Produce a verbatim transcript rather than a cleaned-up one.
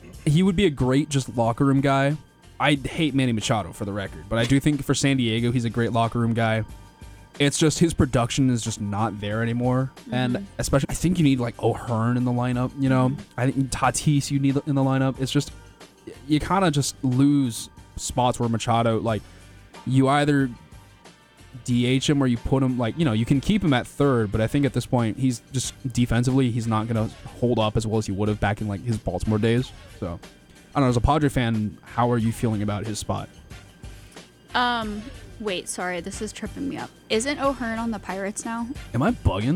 he would be a great just locker room guy. I hate Manny Machado for the record, but I do think for San Diego, he's a great locker room guy. It's just his production is just not there anymore. Mm-hmm. And especially, I think you need like O'Hearn in the lineup, you know? Mm-hmm. I think Tatis you need in the lineup. It's just, you kind of just lose spots where Machado, like, you either D H him or you put him, like, you know, you can keep him at third, but I think at this point, he's just defensively, he's not going to hold up as well as he would have back in like his Baltimore days. So, I don't know, as a Padre fan, how are you feeling about his spot? Um... Wait, sorry, this is tripping me up. Isn't O'Hearn on the Pirates now? Am I bugging?